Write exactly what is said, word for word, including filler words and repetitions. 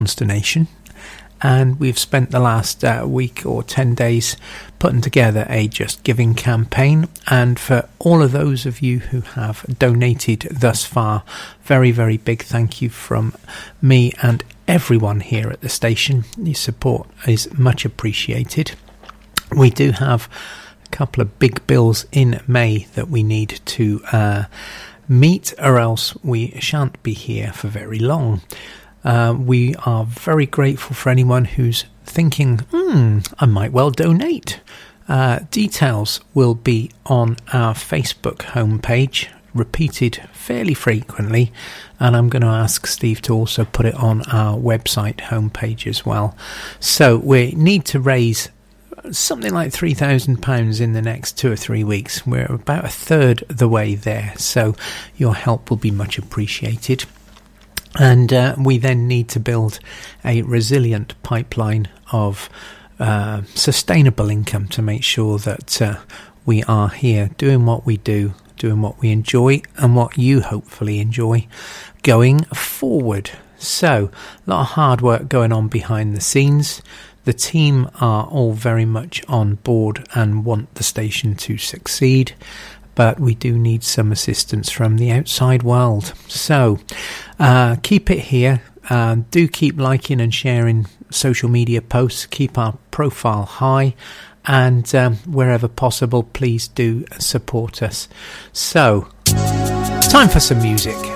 Consternation, and we've spent the last uh, week or ten days putting together a Just Giving campaign. And for all of those of you who have donated thus far, very, very big thank you from me and everyone here at the station. Your support is much appreciated. We do have a couple of big bills in May that we need to uh, meet, or else we shan't be here for very long. Uh, we are very grateful for anyone who's thinking, hmm, I might well donate. Uh, details will be on our Facebook homepage, repeated fairly frequently, and I'm going to ask Steve to also put it on our website homepage as well. So we need to raise something like three thousand pounds in the next two or three weeks. We're about a third of the way there, so your help will be much appreciated. And uh, we then need to build a resilient pipeline of uh, sustainable income to make sure that uh, we are here doing what we do, doing what we enjoy, and what you hopefully enjoy going forward. So, a lot of hard work going on behind the scenes. The team are all very much on board and want the station to succeed, but we do need some assistance from the outside world. So uh, keep it here. Uh, do keep liking and sharing social media posts. Keep our profile high. And um, wherever possible, please do support us. So, time for some music.